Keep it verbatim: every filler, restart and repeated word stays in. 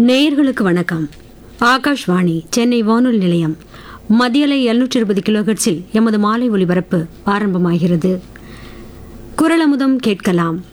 நேயர்களுக்கு வணக்கம். ஆகாஷ்வாணி சென்னை வானொலி நிலையம் மத்தியலை எழுநூற்றி இருபது கிலோஹெர்ட்ஸில் எமது மாலை ஒலிபரப்பு ஆரம்பமாகிறது. குரலமுதம் கேட்கலாம்.